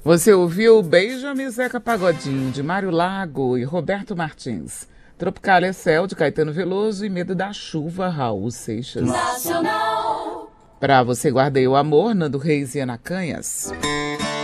Você ouviu Beija-me Zeca Pagodinho, de Mário Lago e Roberto Martins. Tropical é Céu, de Caetano Veloso, e Medo da Chuva, Raul Seixas. Nacional. Pra Você Guardei o Amor, Nando Reis e Ana Canhas.